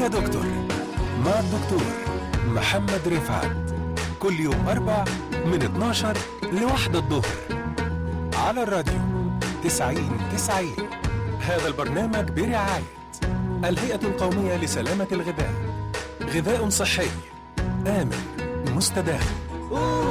يا دكتور مع الدكتور محمد رفعت، كل يوم 4 من 12 ل1 الظهر على الراديو 90-90. هذا البرنامج برعاية الهيئة القومية لسلامة الغذاء، غذاء صحي آمن مستدام.